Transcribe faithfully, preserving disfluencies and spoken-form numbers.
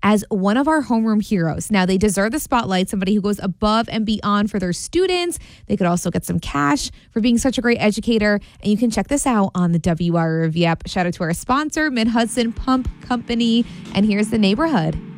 as one of our homeroom heroes. Now, they deserve the spotlight, somebody who goes above and beyond for their students. They could also get some cash for being such a great educator. And you can check this out on the W I R V app. Shout out to our sponsor, Mid Hudson Pump Company. And here's the neighborhood.